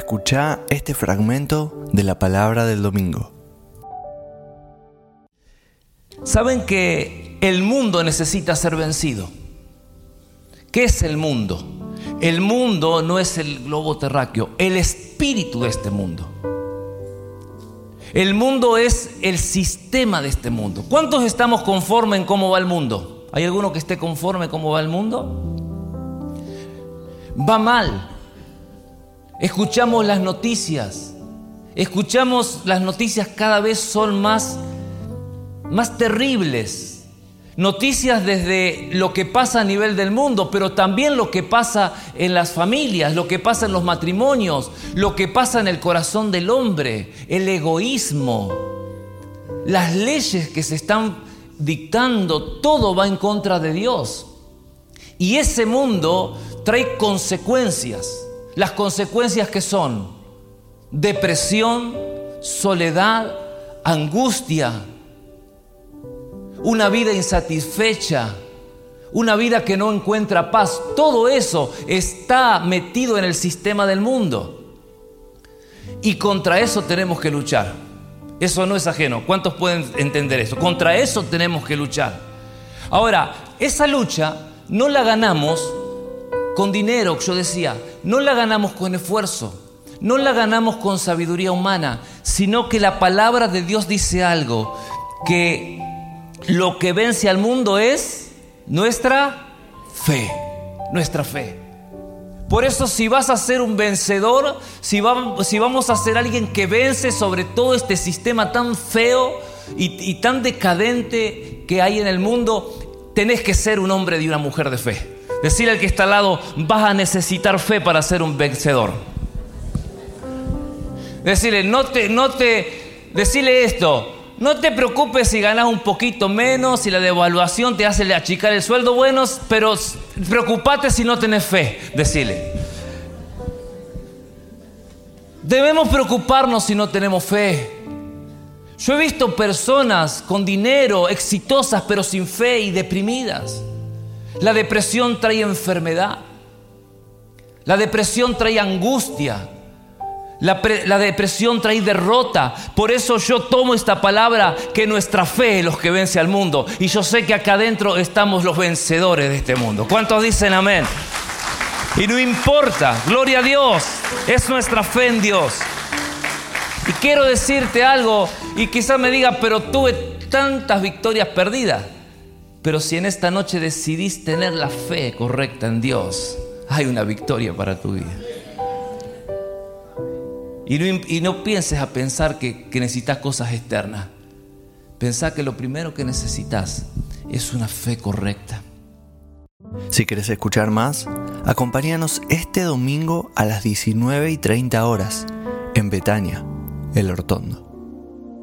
Escuchá este fragmento de la palabra del domingo. Saben que el mundo necesita ser vencido. ¿Qué es el mundo? El mundo no es el globo terráqueo, el espíritu de este mundo. El mundo es el sistema de este mundo. ¿Cuántos estamos conformes en cómo va el mundo? ¿Hay alguno que esté conforme en cómo va el mundo? Va mal. Escuchamos las noticias. Las noticias cada vez son más terribles. Noticias desde lo que pasa a nivel del mundo, pero también lo que pasa en las familias, lo que pasa en los matrimonios, lo que pasa en el corazón del hombre, el egoísmo, las leyes que se están dictando, todo va en contra de Dios. Y ese mundo trae consecuencias. Las consecuencias que son depresión, soledad, angustia, una vida insatisfecha, una vida que no encuentra paz. Todo eso está metido en el sistema del mundo. Y contra eso tenemos que luchar. Eso no es ajeno. ¿Cuántos pueden entender eso? Contra eso tenemos que luchar. Ahora, esa lucha no la ganamos con dinero, yo decía. No la ganamos con esfuerzo. No la ganamos con sabiduría humana, sino que la palabra de Dios dice algo, que lo que vence al mundo es nuestra fe. Nuestra fe. Por eso, si vas a ser un vencedor, si vamos a ser alguien que vence sobre todo este sistema tan feo y tan decadente que hay en el mundo, tenés que ser un hombre y una mujer de fe. Decirle al que está al lado, vas a necesitar fe para ser un vencedor. Decirle, decirle esto. No te preocupes si ganas un poquito menos, si la devaluación te hace achicar el sueldo, bueno, pero preocupate si no tenés fe, decirle. Debemos preocuparnos si no tenemos fe. Yo he visto personas con dinero, exitosas, pero sin fe y deprimidas. La depresión trae enfermedad. La depresión trae angustia. La depresión trae derrota. Por eso yo tomo esta palabra, que nuestra fe es lo que vence al mundo. Y yo sé que acá adentro estamos los vencedores de este mundo. ¿Cuántos dicen amén? Y no importa, gloria a Dios, es nuestra fe en Dios. Y quiero decirte algo, y quizás me diga, pero tuve tantas victorias perdidas. Pero si en esta noche decidís tener la fe correcta en Dios, hay una victoria para tu vida. Y no pienses a pensar que necesitas cosas externas. Pensá que lo primero que necesitas es una fe correcta. Si querés escuchar más, acompáñanos este domingo a las 19:30 horas en Betania, El Hortondo.